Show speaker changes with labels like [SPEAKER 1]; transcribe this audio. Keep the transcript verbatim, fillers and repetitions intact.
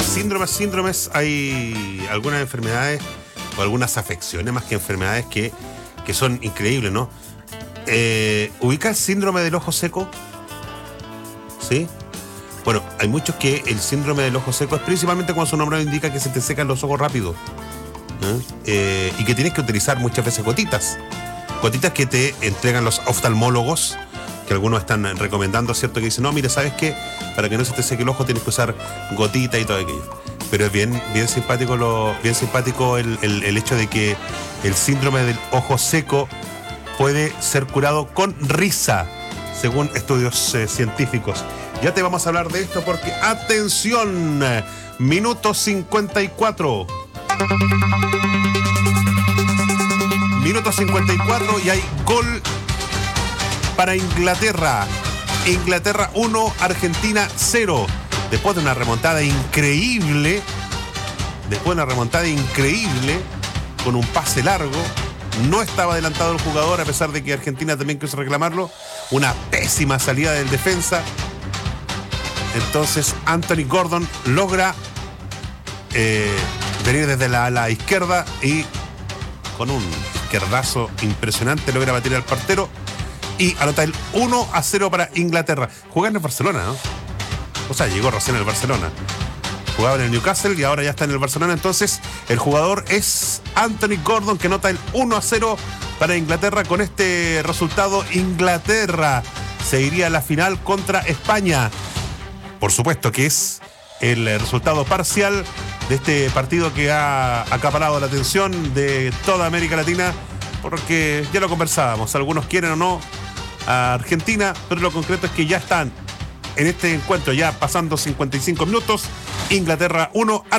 [SPEAKER 1] síndromes, síndromes, hay algunas enfermedades o algunas afecciones más que enfermedades que, que son increíbles, ¿no? Eh, ¿Ubica el síndrome del ojo seco? ¿Sí? Bueno, hay muchos que el síndrome del ojo seco es principalmente cuando su nombre indica que se te secan los ojos rápido, ¿eh? Eh, y que tienes que utilizar muchas veces gotitas. Gotitas que te entregan los oftalmólogos, que algunos están recomendando, ¿cierto? Que dicen, no, mire, ¿sabes qué? Para que no se te seque el ojo tienes que usar gotita y todo aquello. Pero es bien, bien simpático, lo, bien simpático el, el, el hecho de que el síndrome del ojo seco puede ser curado con risa, según estudios eh, científicos. Ya te vamos a hablar de esto porque, atención, minuto cincuenta y cuatro. Minuto cincuenta y cuatro y hay gol para Inglaterra. Inglaterra uno, Argentina cero. Después de una remontada increíble, después de una remontada increíble, con un pase largo, no estaba adelantado el jugador, a pesar de que Argentina también quiso reclamarlo. Una pésima salida del defensa. Entonces Anthony Gordon logra eh, venir desde la ala izquierda y con un izquierdazo impresionante logra batir al portero y anota el uno a cero para Inglaterra. Jugaba en el Barcelona, ¿no? O sea, llegó recién al Barcelona. Jugaba en el Newcastle y ahora ya está en el Barcelona. Entonces, el jugador es Anthony Gordon, que anota el uno a cero para Inglaterra. Con este resultado, Inglaterra se iría a la final contra España. Por supuesto que es el resultado parcial de este partido que ha acaparado la atención de toda América Latina, porque ya lo conversábamos, algunos quieren o no a Argentina, pero lo concreto es que ya están en este encuentro, ya pasando cincuenta y cinco minutos, Inglaterra uno,